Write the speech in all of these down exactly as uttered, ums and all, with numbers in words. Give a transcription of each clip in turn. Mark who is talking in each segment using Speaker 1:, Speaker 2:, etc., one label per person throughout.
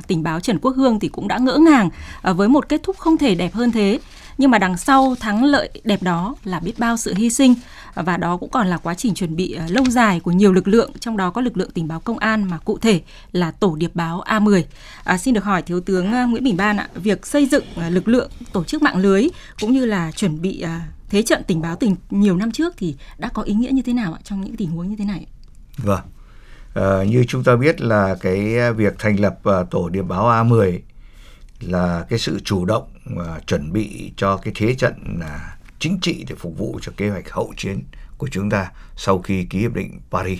Speaker 1: tình báo Trần Quốc Hương thì cũng đã ngỡ ngàng với một kết thúc không thể đẹp hơn thế. Nhưng mà đằng sau thắng lợi đẹp đó là biết bao sự hy sinh, và đó cũng còn là quá trình chuẩn bị lâu dài của nhiều lực lượng, trong đó có lực lượng tình báo công an, mà cụ thể là tổ điệp báo A mười. À, xin được hỏi Thiếu tướng Nguyễn Bình Ban ạ, việc xây dựng lực lượng, tổ chức mạng lưới cũng như là chuẩn bị thế trận tình báo từ nhiều năm trước thì đã có ý nghĩa như thế nào ạ trong những tình huống như thế này?
Speaker 2: Vâng, à, như chúng ta biết là cái việc thành lập uh, tổ điệp báo A mười là cái sự chủ động và chuẩn bị cho cái thế trận là chính trị để phục vụ cho kế hoạch hậu chiến của chúng ta sau khi ký hiệp định Paris.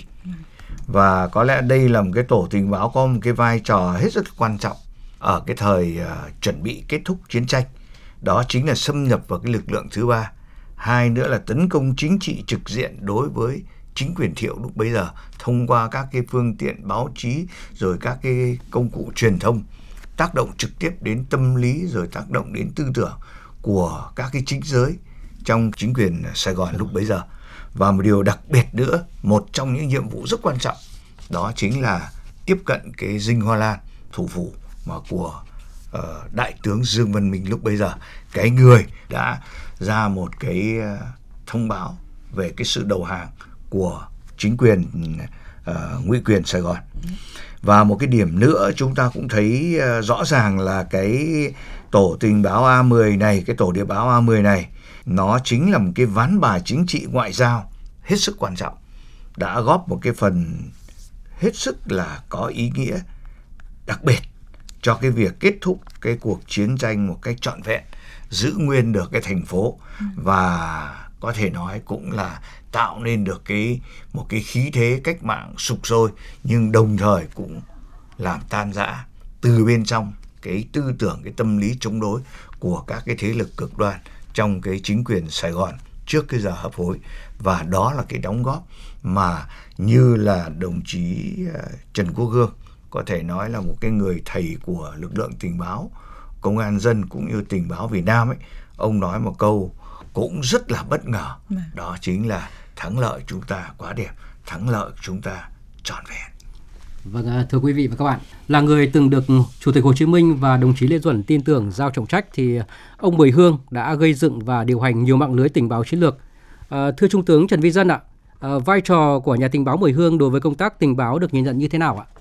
Speaker 2: Và có lẽ đây là một cái tổ tình báo có một cái vai trò hết sức quan trọng ở cái thời uh, chuẩn bị kết thúc chiến tranh. Đó chính là xâm nhập vào cái lực lượng thứ ba. Hai nữa là tấn công chính trị trực diện đối với chính quyền Thiệu lúc bấy giờ thông qua các cái phương tiện báo chí rồi các cái công cụ truyền thông, tác động trực tiếp đến tâm lý rồi tác động đến tư tưởng của các cái chính giới trong chính quyền Sài Gòn lúc bấy giờ. Và một điều đặc biệt nữa, một trong những nhiệm vụ rất quan trọng, đó chính là tiếp cận cái Dinh Hoa Lan, thủ phủ mà của uh, Đại tướng Dương Văn Minh lúc bấy giờ, cái người đã ra một cái uh, thông báo về cái sự đầu hàng của chính quyền uh, ngụy quyền Sài Gòn. Và một cái điểm nữa chúng ta cũng thấy uh, rõ ràng là cái tổ tình báo A mười này, cái tổ điệp báo A mười này, nó chính là một cái ván bài chính trị ngoại giao hết sức quan trọng, đã góp một cái phần hết sức là có ý nghĩa đặc biệt cho cái việc kết thúc cái cuộc chiến tranh một cách trọn vẹn, giữ nguyên được cái thành phố và có thể nói cũng là tạo nên được cái một cái khí thế cách mạng sục sôi, nhưng đồng thời cũng làm tan rã từ bên trong cái tư tưởng, cái tâm lý chống đối của các cái thế lực cực đoan trong cái chính quyền Sài Gòn trước cái giờ hấp hối. Và đó là cái đóng góp mà như là đồng chí Trần Quốc Hương có thể nói là một cái người thầy của lực lượng tình báo công an dân cũng như tình báo Việt Nam ấy, ông nói một câu cũng rất là bất ngờ, đó chính là thắng lợi chúng ta quá đẹp, thắng lợi chúng ta trọn vẹn.
Speaker 3: Vâng, thưa quý vị và các bạn, là người từng được Chủ tịch Hồ Chí Minh và đồng chí Lê Duẩn tin tưởng giao trọng trách thì ông Mười Hương đã gây dựng và điều hành nhiều mạng lưới tình báo chiến lược. À, thưa Trung tướng Trần Vi Dân ạ, à, vai trò của nhà tình báo Mười Hương đối với công tác tình báo được nhìn nhận như thế nào ạ?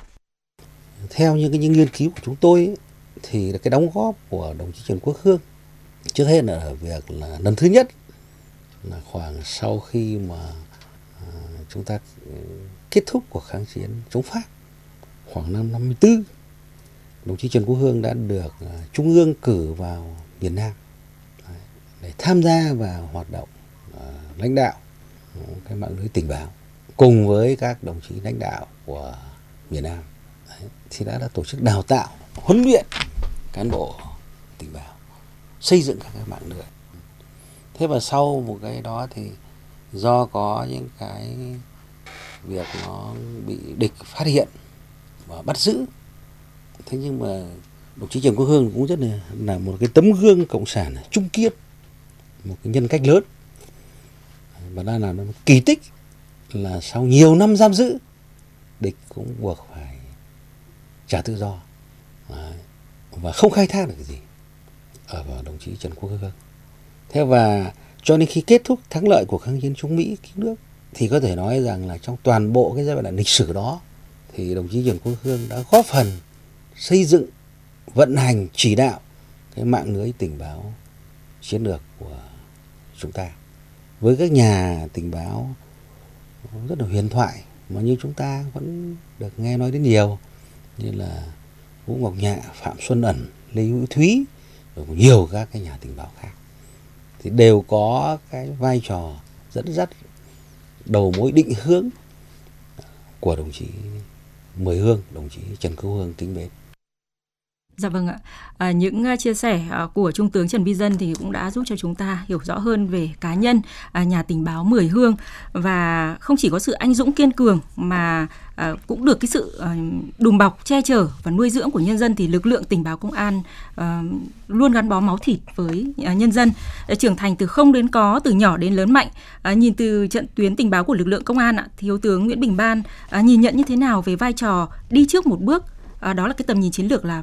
Speaker 4: Theo những cái những nghiên cứu của chúng tôi ấy, thì cái đóng góp của đồng chí Trần Quốc Hương trước hết là việc là lần thứ nhất là khoảng sau khi mà à, chúng ta kết thúc cuộc kháng chiến chống Pháp khoảng năm năm mươi tư, đồng chí Trần Quốc Hương đã được uh, Trung ương cử vào miền Nam đấy, để tham gia vào hoạt động uh, lãnh đạo uh, cái mạng lưới tình báo cùng với các đồng chí lãnh đạo của miền Nam. Đấy, thì đã, đã tổ chức đào tạo, huấn luyện cán bộ tình báo, xây dựng các cái mạng lưới. Thế và sau một cái đó thì do có những cái việc nó bị địch phát hiện và bắt giữ, thế nhưng mà đồng chí Trần Quốc Hương cũng rất là, là một cái tấm gương cộng sản trung kiên, một cái nhân cách lớn, và đã làm một kỳ tích là sau nhiều năm giam giữ, địch cũng buộc phải trả tự do và không khai thác được cái gì ở vào đồng chí Trần Quốc Hương. Thế và cho đến khi kết thúc thắng lợi của kháng chiến chống Mỹ cứu nước thì có thể nói rằng là trong toàn bộ cái giai đoạn lịch sử đó thì đồng chí Trần Quốc Hương đã góp phần xây dựng, vận hành, chỉ đạo cái mạng lưới tình báo chiến lược của chúng ta với các nhà tình báo rất là huyền thoại mà như chúng ta vẫn được nghe nói đến nhiều, như là Vũ Ngọc Nhạ, Phạm Xuân Ẩn, Lê Hữu Thúy, rồi nhiều các cái nhà tình báo khác, thì đều có cái vai trò dẫn dắt, đầu mối định hướng của đồng chí Mười Hương, đồng chí Trần Quốc Hương kính mến.
Speaker 1: Dạ vâng ạ. À, những chia sẻ của Trung tướng Trần Vi Dân thì cũng đã giúp cho chúng ta hiểu rõ hơn về cá nhân à, nhà tình báo Mười Hương, và không chỉ có sự anh dũng kiên cường mà à, cũng được cái sự à, đùm bọc, che chở và nuôi dưỡng của nhân dân, thì lực lượng tình báo công an à, luôn gắn bó máu thịt với à, nhân dân, à, trưởng thành từ không đến có, từ nhỏ đến lớn mạnh. À, nhìn từ trận tuyến tình báo của lực lượng công an, ạ, Thiếu tướng Nguyễn Bình Ban à, nhìn nhận như thế nào về vai trò đi trước một bước? À, đó là cái tầm nhìn chiến lược là